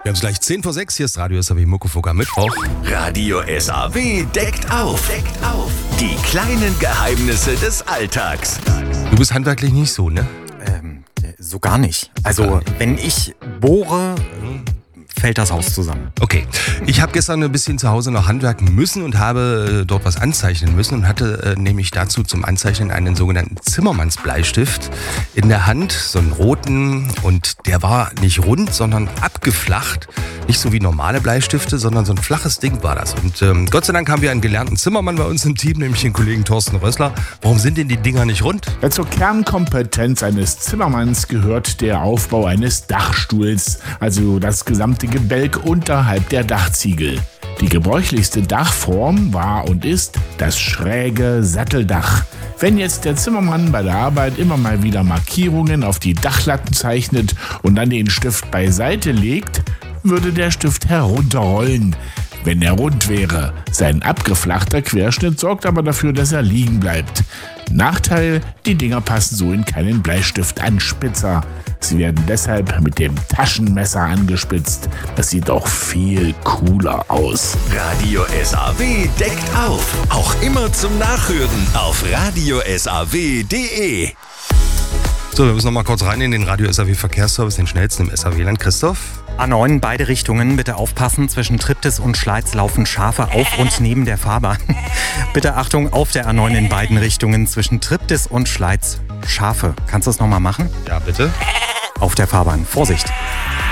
Ganz gleich 10 vor 6, hier ist Radio SAW Muckefuck am Mittwoch. Radio SAW deckt auf. Die kleinen Geheimnisse des Alltags. Du bist handwerklich nicht so, ne? So gar nicht. Also, wenn ich bohre, fällt das Haus zusammen. Okay, ich habe gestern ein bisschen zu Hause noch handwerken müssen und habe dort was anzeichnen müssen und hatte nämlich dazu zum Anzeichnen einen sogenannten Zimmermannsbleistift in der Hand, so einen roten, und der war nicht rund, sondern abgeflacht. Nicht so wie normale Bleistifte, sondern so ein flaches Ding war das. Und Gott sei Dank haben wir einen gelernten Zimmermann bei uns im Team, nämlich den Kollegen Thorsten Rössler. Warum sind denn die Dinger nicht rund? Ja, zur Kernkompetenz eines Zimmermanns gehört der Aufbau eines Dachstuhls, also das gesamte Gebälk unterhalb der Dachziegel. Die gebräuchlichste Dachform war und ist das schräge Satteldach. Wenn jetzt der Zimmermann bei der Arbeit immer mal wieder Markierungen auf die Dachlatten zeichnet und dann den Stift beiseite legt, würde der Stift herunterrollen, wenn er rund wäre. Sein abgeflachter Querschnitt sorgt aber dafür, dass er liegen bleibt. Nachteil, die Dinger passen so in keinen Bleistiftanspitzer. Sie werden deshalb mit dem Taschenmesser angespitzt. Das sieht doch viel cooler aus. Radio SAW deckt auf. Auch immer zum Nachhören auf radiosaw.de. So, wir müssen noch mal kurz rein in den Radio SAW Verkehrsservice, den schnellsten im SAW-Land. Christoph? A9, beide Richtungen, bitte aufpassen. Zwischen Triptis und Schleiz laufen Schafe auf und neben der Fahrbahn. Bitte Achtung, auf der A9 in beiden Richtungen, zwischen Triptis und Schleiz Schafe. Kannst du es nochmal machen? Ja, bitte. Auf der Fahrbahn. Vorsicht!